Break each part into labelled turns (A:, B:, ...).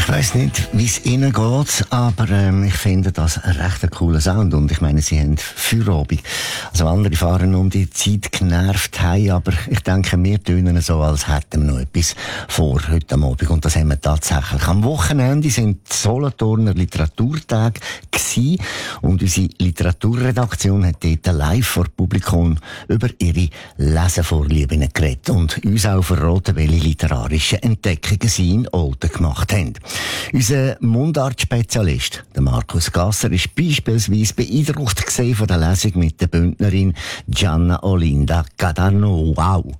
A: Ich weiss nicht, wie es Ihnen geht, aber ich finde das ein recht cooler Sound. Und ich meine, Sie haben Feierabend. Also andere fahren um die Zeit genervt heim, aber ich denke, wir tönen so, als hätten wir noch etwas vor heute Abend. Und das haben wir tatsächlich. Am Wochenende sind die Solothurner Literaturtage gewesen und unsere Literaturredaktion hat dort live vor Publikum über ihre Lesevorlieben geredet und uns auch verraten, welche literarischen Entdeckungen sie in Olten gemacht haben. Unser Mundart-Spezialist, der Markus Gasser, ist beispielsweise beeindruckt gesehen von der Lesung mit der Bündnerin Gianna Olinda Cadano,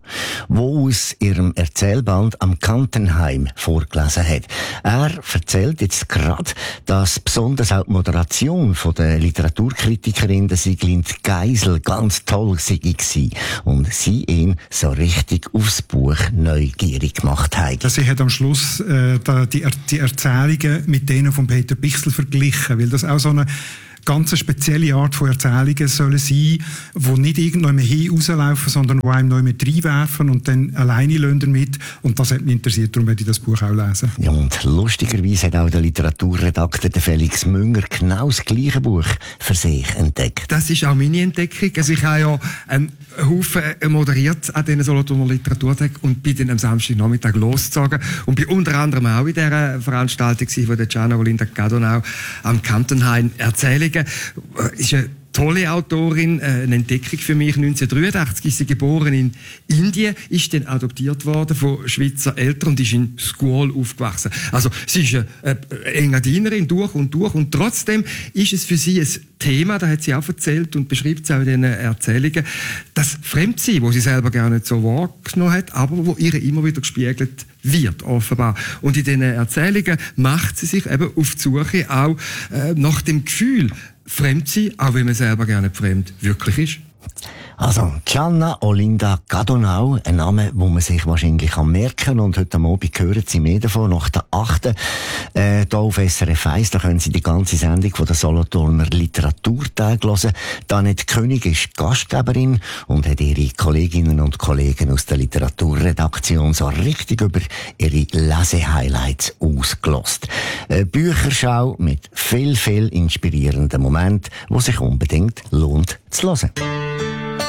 A: wo aus ihrem Erzählband am Kantenheim vorgelesen hat. Er erzählt jetzt gerade, dass besonders auch die Moderation von der Literaturkritikerin der Sieglind Geisel ganz toll war und sie ihn so richtig aufs Buch neugierig gemacht hat.
B: Sie hat am Schluss die Erzählungen mit denen von Peter Bichsel verglichen, weil das auch so eine ganz spezielle Art von Erzählungen sollen sein, die nicht irgendwann hin rauslaufen, sondern die einem noch mit reinwerfen und dann alleine lassen damit. Und das hat mich interessiert, darum werde ich das Buch auch lesen.
A: Ja, und lustigerweise hat auch der Literaturredakteur der Felix Münger genau das gleiche Buch für sich entdeckt.
C: Das ist auch meine Entdeckung. Also ich habe ja einen Haufen moderiert an diesen Solothurner Literaturtagen und bin dann am Samstagnachmittag losgezogen und bin unter anderem auch in dieser Veranstaltung von der Gianna Olinda Cadonau am Kantenheim Erzählungen. Ist eine tolle Autorin, eine Entdeckung für mich. 1983 ist sie geboren in Indien, ist dann adoptiert worden von Schweizer Eltern und ist in Scuol aufgewachsen. Also sie ist eine Engadinerin durch und trotzdem ist es für sie ein Thema, da hat sie auch erzählt und beschreibt es auch in den Erzählungen, das Fremdsein, wo sie selber gar nicht so wahrgenommen hat, aber wo ihr immer wieder gespiegelt wird, offenbar. Und in diesen Erzählungen macht sie sich eben auf die Suche auch nach dem Gefühl, fremd sein, auch wenn man selber gerne fremd wirklich ist.
A: Also, Gianna Olinda Cadonau, ein Name, wo man sich wahrscheinlich merken kann. Und heute Abend hören Sie mehr davon, nach der 8. Hier auf SRF 1. Da können Sie die ganze Sendung von der Solothurner Literaturtage hören. Danette König ist Gastgeberin und hat ihre Kolleginnen und Kollegen aus der Literaturredaktion so richtig über ihre Lesehighlights ausgelost. Eine Bücherschau mit viel inspirierenden Momenten, die sich unbedingt lohnt zu hören.